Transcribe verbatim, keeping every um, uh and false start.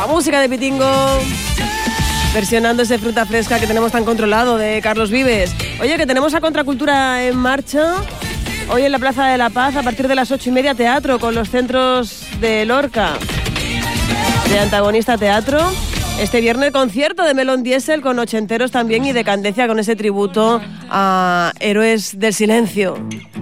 música de Pitingo, versionando ese Fruta Fresca que tenemos tan controlado de Carlos Vives. Oye, que tenemos a Contracultura en marcha. Hoy en la Plaza de la Paz, a partir de las ocho y media, teatro con los centros de Lorca, de Antagonista Teatro. Este viernes concierto de Melón Diesel con ochenteros también y de Candecia con ese tributo a Héroes del Silencio.